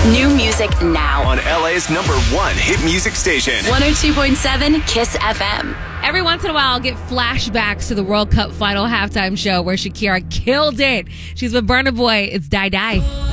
New music now. On LA's #1 hit music station. 102.7 Kiss FM. Every once in a while, I'll get flashbacks to the World Cup final halftime show where Shakira killed it. She's with Burna Boy. It's Die Die.